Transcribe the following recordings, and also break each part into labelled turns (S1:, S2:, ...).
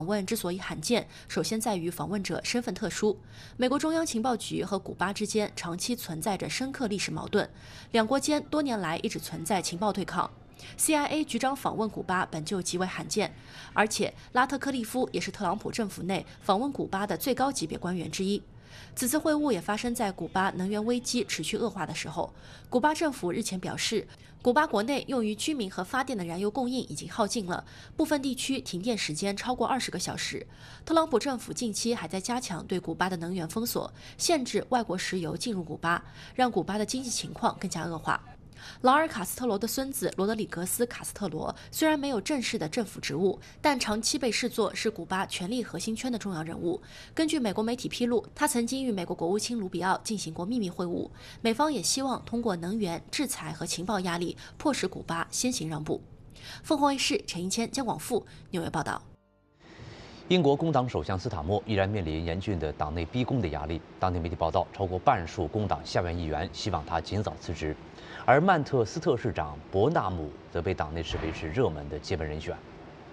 S1: 访问之所以罕见，首先在于访问者身份特殊。美国中央情报局和古巴之间长期存在着深刻历史矛盾，两国间多年来一直存在情报对抗。CIA 局长访问古巴本就极为罕见，而且拉特克利夫也是特朗普政府内访问古巴的最高级别官员之一。此次会晤也发生在古巴能源危机持续恶化的时候。古巴政府日前表示，古巴国内用于居民和发电的燃油供应已经耗尽了，部分地区停电时间超过20个小时。特朗普政府近期还在加强对古巴的能源封锁，限制外国石油进入古巴，让古巴的经济情况更加恶化。劳尔·卡斯特罗的孙子罗德里格斯·卡斯特罗虽然没有正式的政府职务，但长期被视作是古巴权力核心圈的重要人物。根据美国媒体披露，他曾经与美国国务卿卢比奥进行过秘密会晤，美方也希望通过能源、制裁和情报压力，迫使古巴先行让步。凤凰卫视陈一谦、姜广富纽约报道。
S2: 英国工党首相斯塔默依然面临严峻的党内逼宫的压力。当地媒体报道，超过半数工党下院议员希望他尽早辞职，而曼彻斯特市长伯纳姆则被党内视为是热门的接班人选。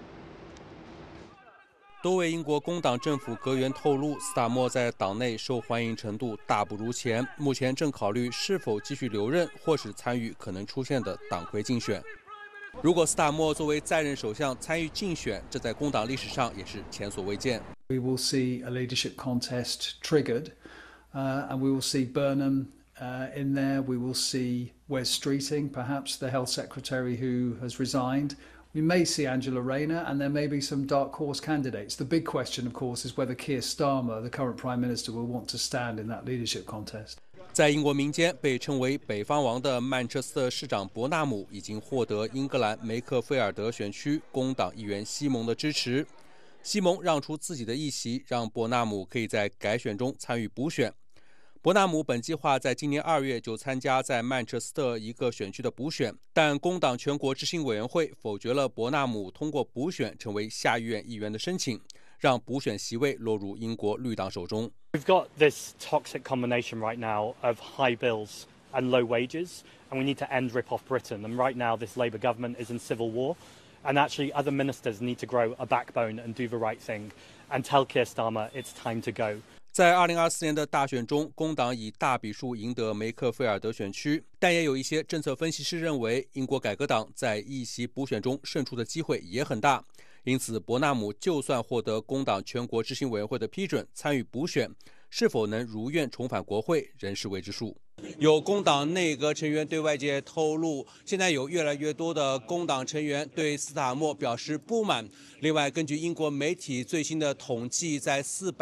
S3: 多位英国工党政府阁员透露，斯塔默在党内受欢迎程度大不如前，目前正考虑是否继续留任，或是参与可能出现的党魁竞选。如果斯塔默作为在任首相参与竞选，这在工党历史上也是前所未见。
S4: We will see a leadership contest triggered, and we will see Burnham in there. We will see Wes Streeting, perhaps the health secretary who has resigned. We may see Angela Rayner, and there may be some dark horse candidates. The big question, of course, is whether Keir Starmer, the current Prime Minister, will want to stand in that leadership contest.
S3: 在英国民间被称为北方王的曼彻斯特市长伯纳姆已经获得英格兰梅克菲尔德选区工党议员西蒙的支持。西蒙让出自己的一席，让伯纳姆可以在改选中参与补选。伯纳姆本计划在今年2月就参加在曼彻斯特一个选区的补选，但工党全国执行委员会否决了伯纳姆通过补选成为下议院议员的申请，让补选席位落入英国绿党手中。
S5: We've got this toxic combination right now of high bills and low wages, and we need to end rip-off Britain. And right now, this Labour government is in civil war, and actually other ministers need to grow a backbone and do the right thing, and tell Keir Starmer it's time to go.
S3: 在2024年的大选中，工党以大比数赢得梅克菲尔德选区，但也有一些政策分析师认为，英国改革党在一席补选中胜出的机会也很大。因此，伯纳姆就算获得工党全国执行委员会的批准参与补选，是否能如愿重返国会，仍是未知数。有工党内阁成员对外界透露，现在有越来越多的工党成员对斯塔默表示不满。另外，根据英国媒体最新的统计，在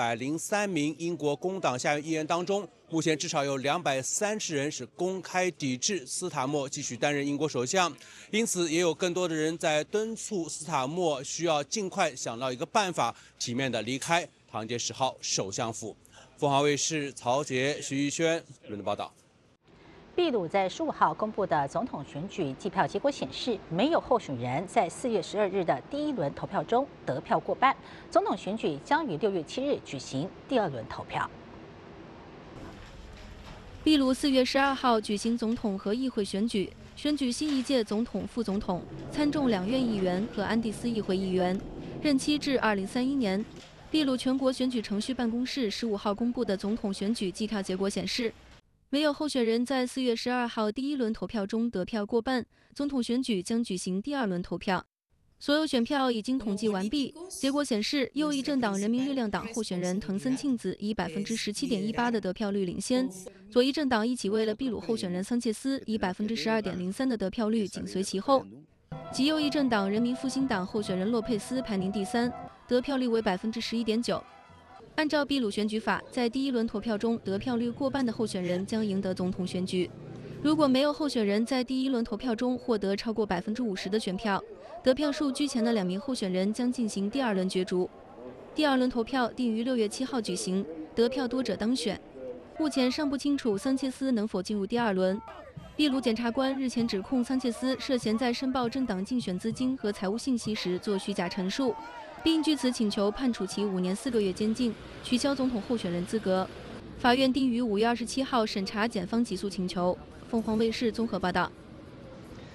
S3: 403名英国工党下院议员当中，目前至少有230人是公开抵制斯塔默继续担任英国首相。因此，也有更多的人在敦促斯塔默需要尽快想到一个办法，体面地离开唐街10号首相府。凤凰卫视曹杰、徐艺轩伦敦报道。
S6: 秘鲁在15号公布的总统选举计票结果显示，没有候选人在4月12日的第一轮投票中得票过半。总统选举将于6月7日举行第2轮投票。
S7: 秘鲁4月12号举行总统和议会选举，选举新一届总统、副总统、参众两院议员和安第斯议会议员，任期至2031年。秘鲁全国选举程序办公室15号公布的总统选举计票结果显示，没有候选人在4月12号第一轮投票中得票过半，总统选举将举行第2轮投票。所有选票已经统计完毕，结果显示，右翼政党人民力量党候选人藤森庆子以17.18%的得票率领先，左翼政党一起为了秘鲁候选人桑切斯以12.03%的得票率紧随其后。极右翼政党人民复兴党候选人洛佩斯排名第3，得票率为11.9%。按照秘鲁选举法，在第一轮投票中得票率过半的候选人将赢得总统选举。如果没有候选人在第一轮投票中获得超过50%的选票，得票数居前的2名候选人将进行第2轮角逐。第2轮投票定于6月7号举行，得票多者当选。目前尚不清楚桑切斯能否进入第2轮。秘鲁检察官日前指控桑切斯涉嫌在申报政党竞选资金和财务信息时做虚假陈述，并据此请求判处其5年4个月监禁，取消总统候选人资格。法院定于5月27号审查检方起诉请求。凤凰卫视综合报道。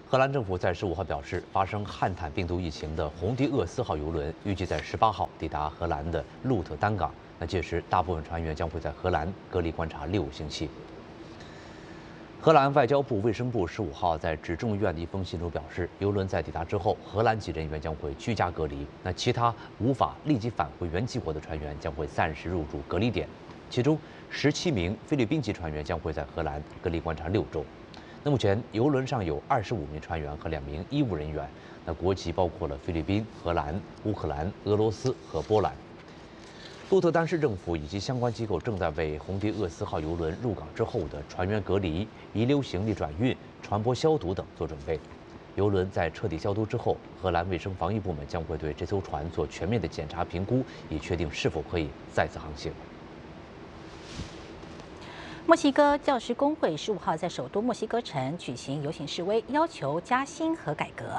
S2: 荷兰政府在15号表示，发生汉坦病毒疫情的红迪厄斯号邮轮预计在18号抵达荷兰的鹿特丹港。那届时，大部分船员将会在荷兰隔离观察6个星期。荷兰外交部卫生部15号在指众议院的一封信中表示，邮轮在抵达之后，荷兰籍人员将会居家隔离。那其他无法立即返回原籍国的船员将会暂时入住隔离点，其中17名菲律宾籍船员将会在荷兰隔离观察6周。那目前邮轮上有25名船员和2名医务人员，那国籍包括了菲律宾、荷兰、乌克兰、俄罗斯和波兰。鹿特丹市政府以及相关机构正在为红迪厄斯号邮轮入港之后的船员隔离、遗留行李转运、船舶消毒等做准备。邮轮在彻底消毒之后，荷兰卫生防疫部门将会对这艘船做全面的检查评估，以确定是否可以再次航行。
S6: 墨西哥教师工会15号在首都墨西哥城举行游行示威，要求加薪和改革。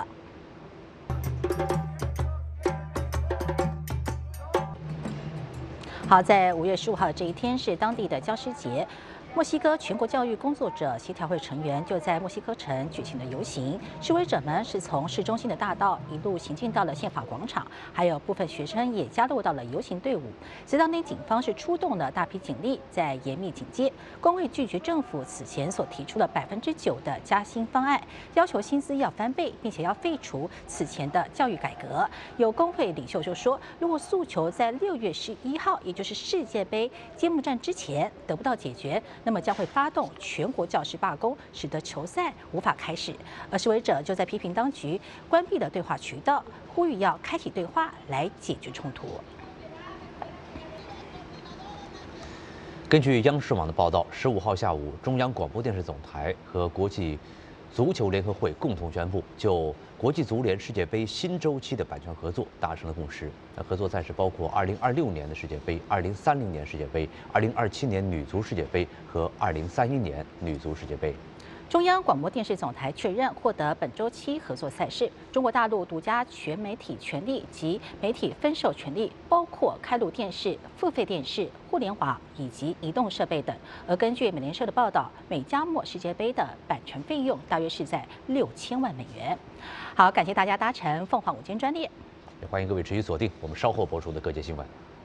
S6: 好，在5月15号这一天是当地的教师节。墨西哥全国教育工作者协调会成员就在墨西哥城举行了游行，示威者们是从市中心的大道一路行进到了宪法广场，还有部分学生也加入到了游行队伍。在当地警方是出动了大批警力，在严密警戒。工会拒绝政府此前所提出的9%的加薪方案，要求薪资要翻倍，并且要废除此前的教育改革。有工会领袖就说，如果诉求在6月11号，也就是世界杯揭幕战之前得不到解决，那么将会发动全国教师罢工，使得球赛无法开始。而示威者就在批评当局关闭了对话渠道，呼吁要开启对话来解决冲突。
S2: 根据央视网的报道，15号下午，中央广播电视总台和国际足球联合会共同宣布，就国际足联世界杯新周期的版权合作达成了共识。合作赛事包括2026年的世界杯、2030年世界杯、2027年女足世界杯和2031年女足世界杯。
S6: 中央广播电视总台确认获得本周期合作赛事，中国大陆独家全媒体权利及媒体分授权利，包括开录电视、付费电视、互联网以及移动设备等。而根据美联社的报道，美加墨世界杯的版权费用大约是在6000万美元。好，感谢大家搭乘凤凰午间专列，
S2: 也欢迎各位持续锁定我们稍后播出的各界新闻。